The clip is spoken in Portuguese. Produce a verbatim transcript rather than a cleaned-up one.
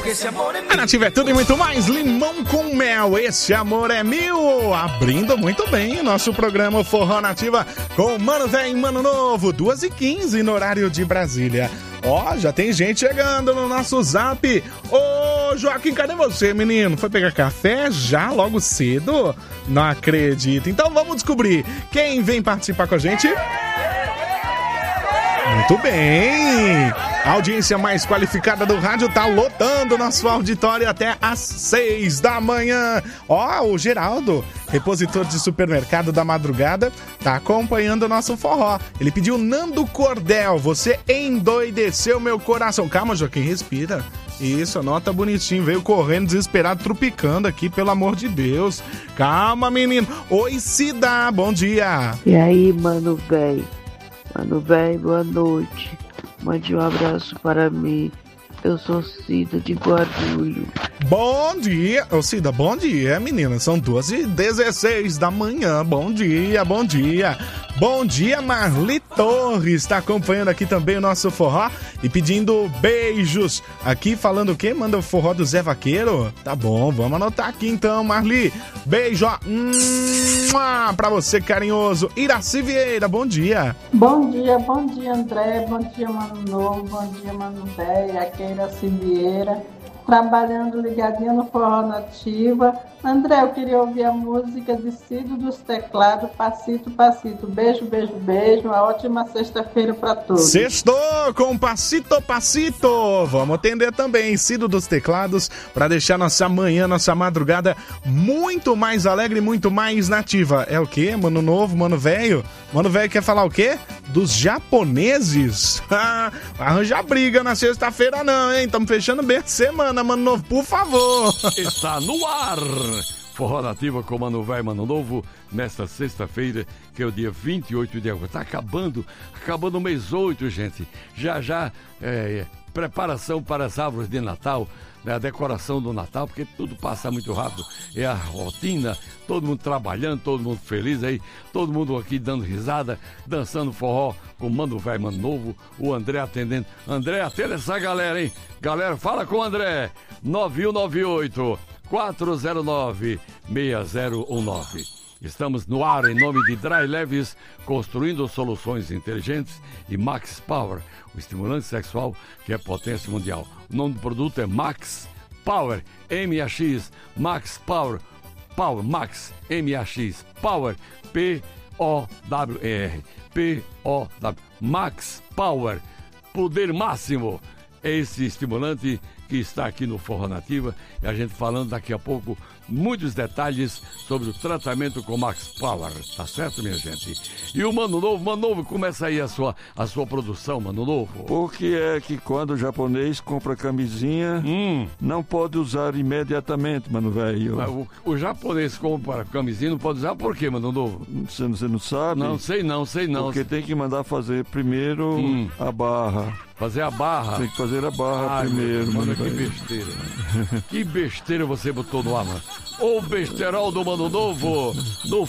porque esse amor é A Nativa é tudo e muito mais, limão com mel, esse amor é mil. Abrindo muito bem nosso programa Forró Nativa com Mano Véio e Mano Novo, duas e quinze no horário de Brasília. Ó, já tem gente chegando no nosso zap. Ô, Joaquim, cadê você, menino? Foi pegar café já logo cedo? Não acredito. Então vamos descobrir quem vem participar com a gente. Muito bem! A audiência mais qualificada do rádio tá lotando nosso auditório até às seis da manhã. Ó, o Geraldo, repositor de supermercado da madrugada, tá acompanhando o nosso forró. Ele pediu Nando Cordel, você endoideceu meu coração. Calma, Joaquim, respira. Isso, anota bonitinho, veio correndo, desesperado, trupicando aqui, pelo amor de Deus. Calma, menino. Oi, Cida, bom dia. E aí, mano, véi? Mano, véi, boa noite. Mande um abraço para mim. Eu sou Cida de Guarulhos. Bom dia. Ô, Cida, bom dia, menina. São duas e dezesseis da manhã. Bom dia, bom dia. Bom dia, Marli Torres. Está acompanhando aqui também o nosso forró e pedindo beijos. Aqui falando o quê? Manda o forró do Zé Vaqueiro? Tá bom, vamos anotar aqui então, Marli. Beijo, ó. Pra você, carinhoso. Iraci Vieira, bom dia. Bom dia, bom dia, André. Bom dia, Mano Novo. Bom dia, Mano Véio. Aqui é Iraci Vieira. Trabalhando ligadinho no Forró Nativa. André, eu queria ouvir a música de Cido dos Teclados, Passito, Passito. Beijo, beijo, beijo. Uma ótima sexta-feira para todos. Sextou com Passito, Passito. Vamos atender também Cido dos Teclados para deixar nossa manhã, nossa madrugada muito mais alegre, muito mais nativa. É o quê? Mano Novo, Mano Véio? Mano Véio quer falar o quê? Dos japoneses? Arranjar briga na sexta-feira não, hein? Estamos fechando bem a semana, Mano Novo, por favor. Está no ar. Forró Nativa com Mano Véio, Mano Novo, nesta sexta-feira, que é o dia vinte e oito de agosto. Tá acabando, acabando o mês oito, gente. Já, já, é, preparação para as árvores de Natal, né, a decoração do Natal, porque tudo passa muito rápido. É a rotina, todo mundo trabalhando, todo mundo feliz aí, todo mundo aqui dando risada, dançando forró com Mano Véio, Mano Novo, o André atendendo. André, atenda essa galera, hein? Galera, fala com o André. nove um nove oito, quatro zero nove, seis zero um nove. Estamos no ar em nome de Dry Leves, construindo soluções inteligentes, e Max Power, o estimulante sexual que é potência mundial. O nome do produto é Max Power, M A X, Max Power, Power, Max, M A X, Power, P O W E R, P O W, Max Power, poder máximo. É esse estimulante que está aqui no Forró Nativa, e a gente falando daqui a pouco muitos detalhes sobre o tratamento com Max Power, tá certo, minha gente? E o Mano Novo, Mano Novo, começa aí a sua, a sua produção, Mano Novo. Por que é que quando o japonês compra camisinha, hum. não pode usar imediatamente, Mano Véio? O, o japonês compra camisinha, não pode usar por quê, Mano Novo? Você, você não sabe? Não, sei não, sei não. Porque tem que mandar fazer primeiro hum. a barra. Fazer a barra? Tem que fazer a barra Ai, primeiro, mano. Que besteira. Que besteira você botou no ar, mano. O besterol do Mano Novo, no